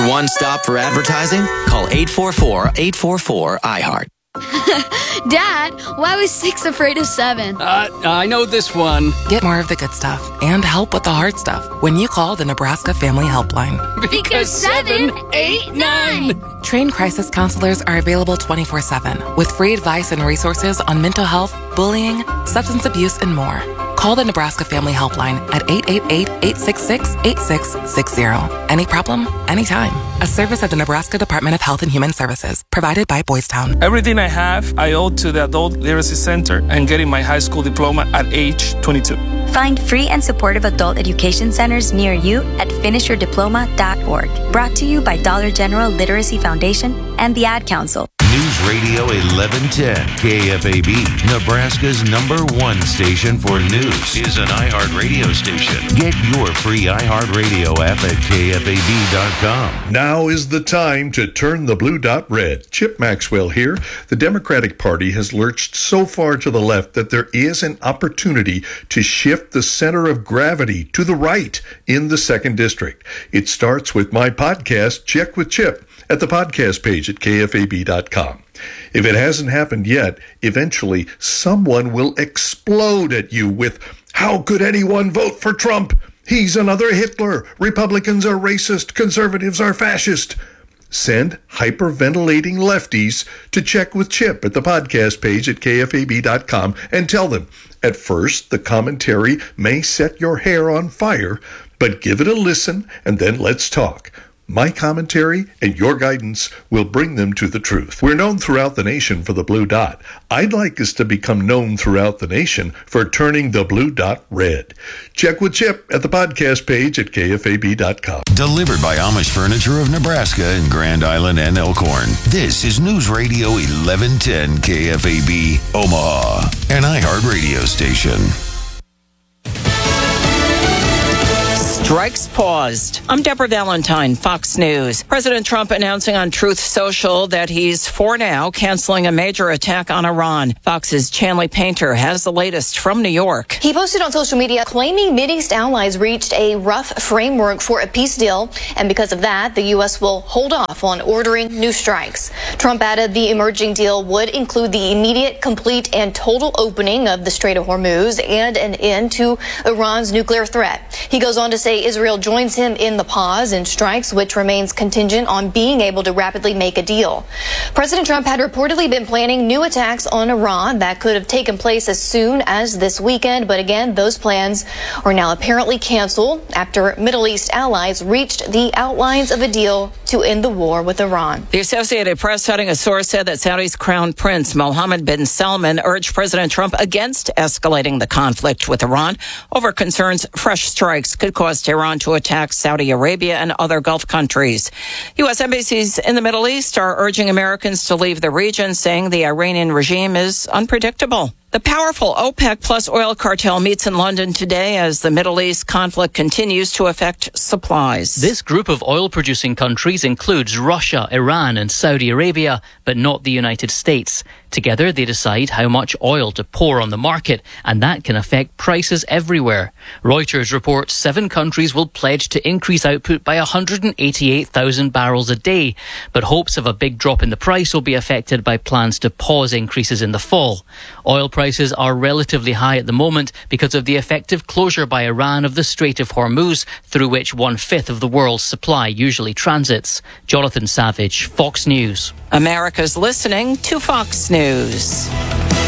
one stop for advertising? Call 844-844-iHeart. Dad, why was 6 afraid of 7? I know this one. Get more of the good stuff and help with the hard stuff when you call the Nebraska Family Helpline. Because 7, 8, 9. Trained crisis counselors are available 24/7 with free advice and resources on mental health, bullying, substance abuse, and more. Call the Nebraska Family Helpline at 888-866-8660. Any problem, anytime. A service of the Nebraska Department of Health and Human Services, provided by Boys Town. Everything I have, I owe to the Adult Literacy Center and getting my high school diploma at age 22. Find free and supportive adult education centers near you at finishyourdiploma.org. Brought to you by Dollar General Literacy Foundation and the Ad Council. News Radio 1110 KFAB, Nebraska's #1 station for news, is an iHeart Radio station. Get your free iHeart Radio app at KFAB.com. Now is the time to turn the blue dot red. Chip Maxwell here. The Democratic Party has lurched so far to the left that there is an opportunity to shift the center of gravity to the right in the 2nd District. It starts with my podcast, Check with Chip, at the podcast page at KFAB.com. If it hasn't happened yet, eventually someone will explode at you with, "How could anyone vote for Trump? He's another Hitler. Republicans are racist. Conservatives are fascist." Send hyperventilating lefties to Check with Chip at the podcast page at KFAB.com and tell them, at first, the commentary may set your hair on fire, but give it a listen and then let's talk. My commentary and your guidance will bring them to the truth. We're known throughout the nation for the blue dot. I'd like us to become known throughout the nation for turning the blue dot red. Check with Chip at the podcast page at KFAB.com. Delivered by Amish Furniture of Nebraska in Grand Island and Elkhorn. This is News Radio 1110 KFAB, Omaha, an iHeart Radio station. Strikes paused. I'm Deborah Valentine, Fox News. President Trump announcing on Truth Social that he's, for now, canceling a major attack on Iran. Fox's Chanley Painter has the latest from New York. He posted on social media claiming Mideast allies reached a rough framework for a peace deal, and because of that, the U.S. will hold off on ordering new strikes. Trump added the emerging deal would include the immediate, complete, and total opening of the Strait of Hormuz and an end to Iran's nuclear threat. He goes on to say Israel joins him in the pause in strikes, which remains contingent on being able to rapidly make a deal. President Trump had reportedly been planning new attacks on Iran that could have taken place as soon as this weekend, but again, those plans are now apparently canceled after Middle East allies reached the outlines of a deal to end the war with Iran. The Associated Press, citing a source, said that Saudi's Crown Prince Mohammed bin Salman urged President Trump against escalating the conflict with Iran over concerns fresh strikes could cause Tehran to attack Saudi Arabia and other Gulf countries. U.S. embassies in the Middle East are urging Americans to leave the region, saying the Iranian regime is unpredictable. The powerful OPEC plus oil cartel meets in London today as the Middle East conflict continues to affect supplies. This group of oil-producing countries includes Russia, Iran and Saudi Arabia, but not the United States. Together, they decide how much oil to pour on the market, and that can affect prices everywhere. Reuters reports 7 countries will pledge to increase output by 188,000 barrels a day, but hopes of a big drop in the price will be affected by plans to pause increases in the fall. Oil prices are relatively high at the moment because of the effective closure by Iran of the Strait of Hormuz, through which 1/5 of the world's supply usually transits. Jonathan Savage, Fox News. America's listening to Fox News.